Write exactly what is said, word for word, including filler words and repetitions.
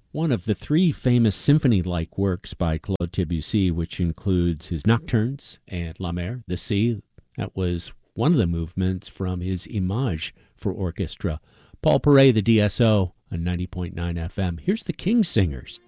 One of the three famous symphony-like works by Claude Debussy, which includes his Nocturnes and La Mer, the Sea. That was one of the movements from his Image for orchestra. Paul Paray, the D S O, on ninety point nine F M. Here's the King Singers.